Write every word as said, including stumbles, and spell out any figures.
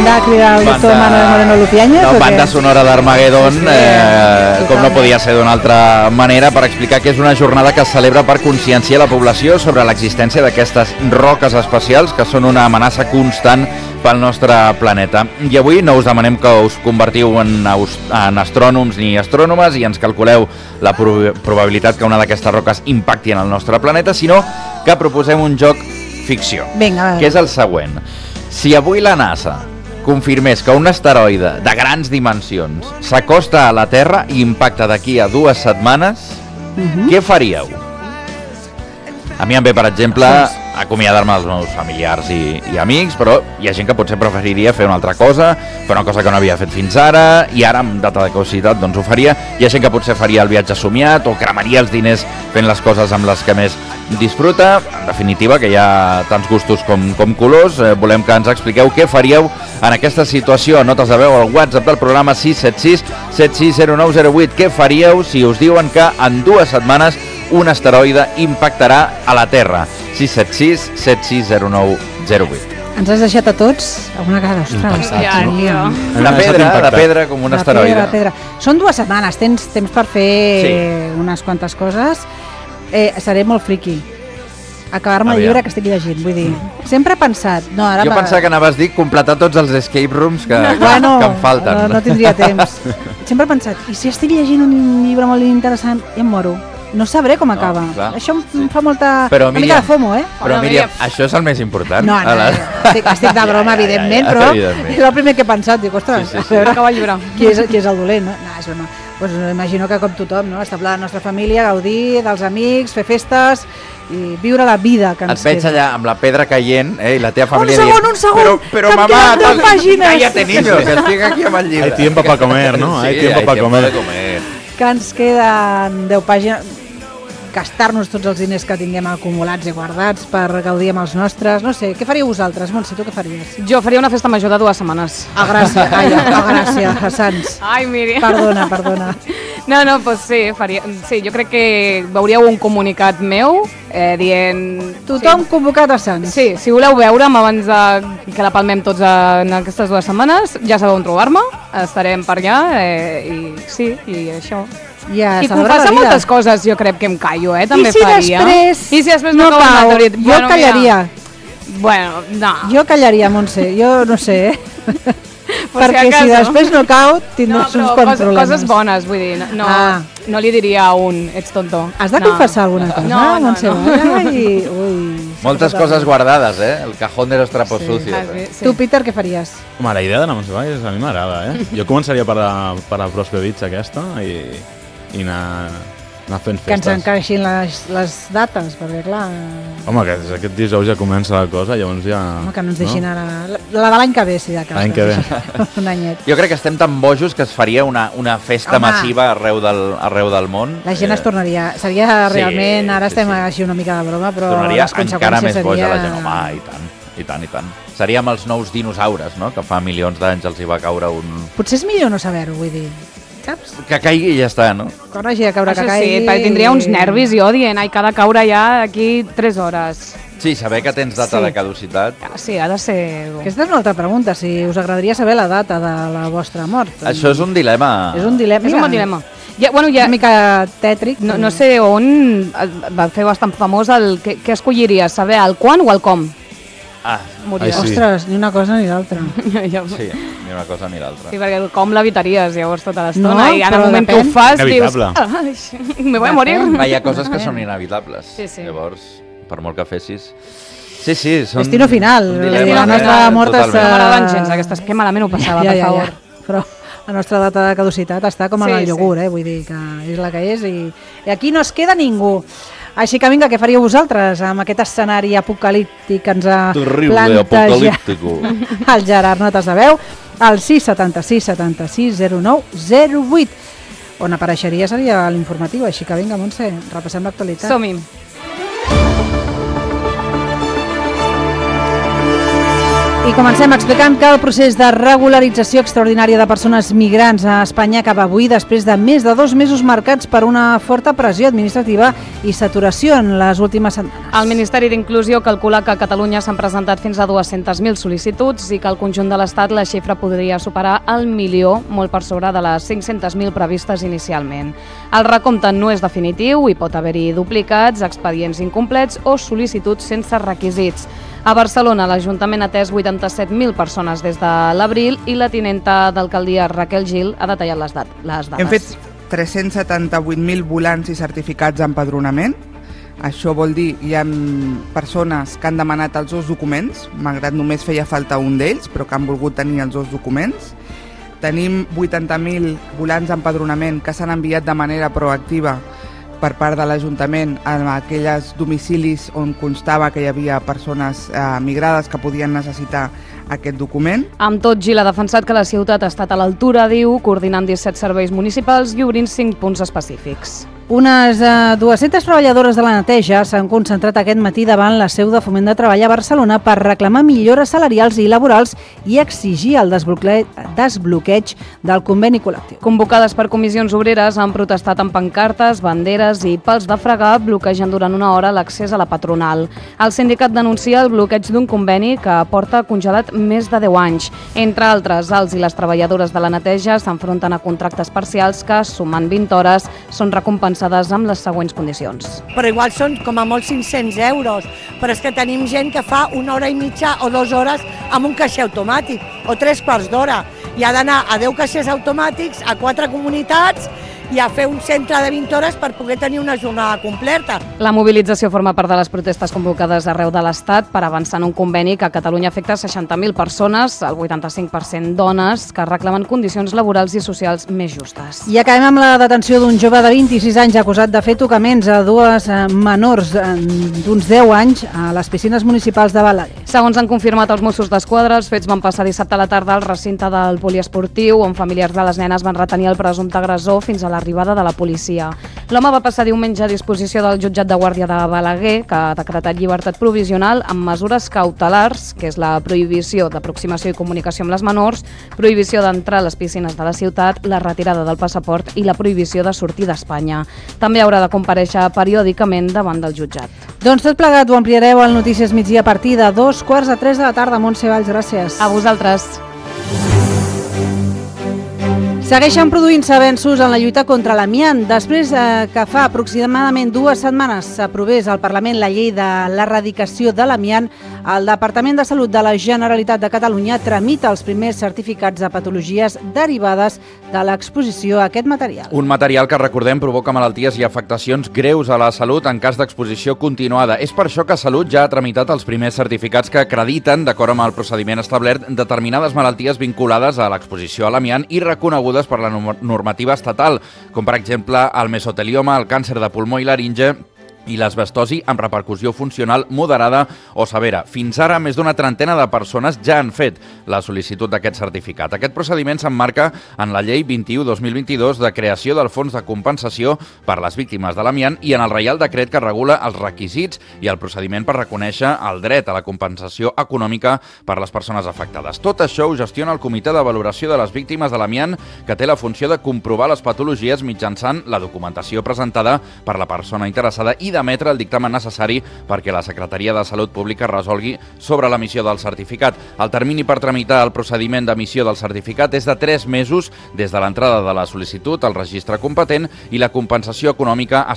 cridar, cridar el doctor Manuel Moreno Lupiáñez? No, banda sonora d'Armagedon, sí, sí, eh, com no podia ser d'una altra manera, per explicar que és una jornada que es celebra per conscienciar la població sobre l'existència d'aquestes roques espacials que són una amenaça constant pel nostre planeta. I avui no us demanem que us convertiu en, en astrònoms ni astrònomes i ens calculeu la prob probabilitat que una d'aquestes roques impacti en el nostre planeta, sinó que proposem un joc ficció, Vinga, que és el següent. Si avui la NASA confirmés que un asteroide de grans dimensions s'acosta a la Terra i impacta d'aquí a dues setmanes, uh-huh. què faríeu? A mi em ve, per exemple, acomiadar-me dels meus familiars i, i amics, però hi ha gent que potser preferiria fer una altra cosa, fer una cosa que no havia fet fins ara, i ara, amb data de caducitat, doncs ho faria. Hi ha gent que potser faria el viatge somiat o cremaria els diners fent les coses amb les que més disfruta. En definitiva, que hi ha tants gustos com, com colors. Eh, volem que ens expliqueu què faríeu en aquesta situació. Notes de veu al WhatsApp del programa sis set sis set sis zero nou zero vuit. Què faríeu si us diuen que en dues setmanes un asteroide impactarà a la Terra? sis set sis set sis zero nou zero vuit. Ens has deixat a tots a una cara, ostres. Ja, ja. De pedra, de pedra com un de asteroide. Pedra, de pedra. Són dues setmanes, tens temps per fer sí. unes quantes coses. Eh, seré molt friqui. Acabar-me el llibre que estic llegint, vull dir. Sempre he pensat... No, ara jo pensava que anaves a dir completar tots els escape rooms que, que, bueno, que em falten. No, no tindria temps. Sempre he pensat, i si estic llegint un llibre molt interessant i em moro? No sabré com acaba. No, això em sí. fa molta... Però, una Míriam, mica de FOMO, eh? Però, Míriam, això és el més important. No, no, la... estic, estic de broma, evidentment, ja, ja, però evidentment. és el primer que he pensat. Dic, ostres, sí, sí, sí. a veure acaba el llibre. Qui és, qui és el dolent, no? No, és broma. Pues imagino que com tothom, no? Establir la nostra família, gaudir dels amics, fer festes i viure la vida que ens Et veig queda. allà amb la pedra caient, eh, i la teva família un segon, dient, un segon, però, però que em mamà, queden deu pàgines. cállate, niño, que estic aquí amb el llibre. Hay tiempo para comer, ¿no? Sí, hay tiempo para comer. comer. Que ens queden deu pàgines, gastar-nos tots els diners que tinguem acumulats i guardats per gaudir amb els nostres, no sé, què faríeu vosaltres? Montse, tu què faries? Jo faria una festa major de dues setmanes. A Gràcia, ai, a Gràcia, a Sants. Ai, Míriam. Perdona, perdona. No, no, doncs sí, faria, sí, jo crec que veuríeu un comunicat meu eh, dient... Tothom sí. convocat a Sants. Sí, si voleu veure'm abans de que la palmem tots en aquestes dues setmanes, ja sabeu on trobar-me, estarem per allà eh, i sí, i això. Ja, I confessar moltes coses jo crec que em callo, eh? També I si faria. després I si després no no cau? cau? Jo bueno, callaria. Mira, bueno, no. Jo callaria, Montse, jo no sé, eh? Por perquè si, si després no cau tindràs no, uns però quants coses, problemes. coses bones, vull dir, no, Ah. no li diria a un, ets tonto. Has de no. confessar alguna cosa, no, no, Montse? no. Ai, ui, Moltes coses guardades, eh? El cajón de los trapos Sí. sucios. Ah, Eh? sí, sí. Tu, Peter, què faries? Home, la idea d'anar a Montserrat a mi m'agrada, eh? Jo començaria per la, per la Prospe Beach aquesta i, i anar, anar fent Que ens festes. encaixin les, les dates, perquè clar... Home, que aquest dijous ja comença la cosa, llavors ja... Home, que no ens deixin ara... La, la de l'any que ve, si de cas. L'any que ve. Un anyet. Jo crec que estem tan bojos que es faria una, una festa Home. massiva arreu del, arreu del món. La gent Eh, es tornaria... Seria sí, realment... Ara sí, estem sí. així una mica de broma, però tornaria les conseqüències encara més boja seria... la gent. Home, i tant, i tant, i tant. Seríem els nous dinosaures, no? Que fa milions d'anys els hi va caure un... Potser és millor no saber-ho, vull dir. Saps? Que caigui i ja està, no? Quan hagi de caure Això que caigui... sí, perquè tindria uns nervis jo dient, ai, que ha de caure ja d'aquí tres hores. Sí, saber que tens data Sí. de caducitat. Ah, sí, ha de ser... Aquesta és una altra pregunta, si us agradaria saber la data de la vostra mort. Això és un dilema. És un dilema. És un bon dilema. Ja, bueno, ja, Una mica tètric. no, no sé on eh, va fer bastant famós el què, què escolliries, saber el quan o el com? Ah, Morir. Ai, sí. Ostres, ni una cosa ni l'altra. ja, sí, ni una cosa ni l'altra. Sí, perquè el com l'evitaries llavors tota l'estona No, i en però el moment depèn. que ho fas dius... Inevitable. Ai, me voy a morir. Depèn. Ah, hi ha coses que són inevitables. Sí, sí. Llavors, per molt que fessis... Sí, sí, són... Destino final. un La dilema, nostra eh, mort és, totalment. No m'agraden gens aquestes, que malament ho passava, ja, per ja, favor. ja. Però la nostra data de caducitat està com en Sí, el sí. iogurt, eh? Vull dir que és la que és i, i aquí no es queda ningú. Així que vinga, què faríeu vosaltres amb aquest escenari apocalíptic que ens ha Terrible, plantejat apocalíptico. el Gerard Notes de Veu, al sis setanta sis setanta sis zero nou zero vuit, on apareixeria seria l'informatiu. Així que vinga, Montse, repassem l'actualitat. Som-hi. I comencem explicant que el procés de regularització extraordinària de persones migrants a Espanya acaba avui després de més de dos mesos marcats per una forta pressió administrativa i saturació en les últimes setmanes. El Ministeri d'Inclusió calcula que a Catalunya s'han presentat fins a dues-centes mil sol·licituds i que al conjunt de l'Estat la xifra podria superar el milió, molt per sobre de les cinc-centes mil previstes inicialment. El recompte no és definitiu i pot haver-hi duplicats, expedients incomplets o sol·licituds sense requisits. A Barcelona, l'Ajuntament ha atès vuitanta-set mil persones des de l'abril i la tinenta d'alcaldia Raquel Gil ha detallat les, dat les dades. Hem fet tres-cents setanta-vuit mil volants i certificats d'empadronament. Això vol dir que hi ha persones que han demanat els dos documents, malgrat només feia falta un d'ells, però que han volgut tenir els dos documents. Tenim vuitanta mil volants d'empadronament que s'han enviat de manera proactiva per part de l'Ajuntament en aquells domicilis on constava que hi havia persones eh, migrades que podien necessitar aquest document. Amb tot, Gil ha defensat que la ciutat ha estat a l'altura, diu, coordinant disset serveis municipals i obrint cinc punts específics. Unes eh, dues-centes treballadores de la neteja s'han concentrat aquest matí davant la seu de Foment de Treball a Barcelona per reclamar millores salarials i laborals i exigir el desbloqueig, desbloqueig del conveni col·lectiu. Convocades per comissions obreres, han protestat amb pancartes, banderes i pals de fregar, bloquejant durant una hora l'accés a la patronal. El sindicat denuncia el bloqueig d'un conveni que porta congelat més de deu anys. Entre altres, els i les treballadores de la neteja s'enfronten a contractes parcials que, sumant vint hores, són recompensats amb les següents condicions. Però igual són com a molt cinc-cents euros, però és que tenim gent que fa una hora i mitja o dues hores amb un caixer automàtic, o tres quarts d'hora, i ha d'anar a deu caixers automàtics, a quatre comunitats, i a fer un centre de vint hores per poder tenir una jornada completa. La mobilització forma part de les protestes convocades arreu de l'Estat per avançar en un conveni que a Catalunya afecta seixanta mil persones, el vuitanta-cinc per cent dones, que reclamen condicions laborals i socials més justes. I acabem amb la detenció d'un jove de vint-i-sis anys acusat de fer tocaments a dues menors d'uns deu anys a les piscines municipals de Balaguer. Segons han confirmat els Mossos d'Esquadra, els fets van passar dissabte a la tarda al recinte del poliesportiu, on familiars de les nenes van retenir el presumpte agressor fins a la arribada de la policia. L'home va passar diumenge a disposició del jutjat de guàrdia de Balaguer, que ha decretat llibertat provisional amb mesures cautelars, que és la prohibició d'aproximació i comunicació amb les menors, prohibició d'entrar a les piscines de la ciutat, la retirada del passaport i la prohibició de sortir d'Espanya. També haurà de comparèixer periòdicament davant del jutjat. Doncs tot plegat ho ampliareu al Notícies Migdia a partir de dos quarts de tres de la tarda. Montse Valls, gràcies. A vosaltres. Segueixen produint-se avenços en la lluita contra l'amiant. Després eh, que fa aproximadament dues setmanes s'aprovés al Parlament la llei de l'erradicació de l'amiant, el Departament de Salut de la Generalitat de Catalunya tramita els primers certificats de patologies derivades de l'exposició a aquest material. Un material que, recordem, provoca malalties i afectacions greus a la salut en cas d'exposició continuada. És per això que Salut ja ha tramitat els primers certificats que acrediten, d'acord amb el procediment establert, determinades malalties vinculades a l'exposició a l'amiant i reconegudes per la normativa estatal, com per exemple el mesotelioma, el càncer de pulmó i laringe i l'asbestosi amb repercussió funcional moderada o severa. Fins ara, més d'una trentena de persones ja han fet la sol·licitud d'aquest certificat. Aquest procediment s'emmarca en la llei vint-i-u dos mil vint-i-dos de creació del Fons de Compensació per les Víctimes de l'Amiant i en el Reial Decret que regula els requisits i el procediment per reconèixer el dret a la compensació econòmica per les persones afectades. Tot això ho gestiona el Comitè de Valoració de les Víctimes de l'Amiant, que té la funció de comprovar les patologies mitjançant la documentació presentada per la persona interessada i d'emetre el dictamen necessari perquè la Secretaria de Salut Pública resolgui sobre l'emissió del certificat. El termini per tramitar el procediment d'emissió del certificat és de tres mesos des de l'entrada de la sol·licitud al registre competent i la compensació econòmica es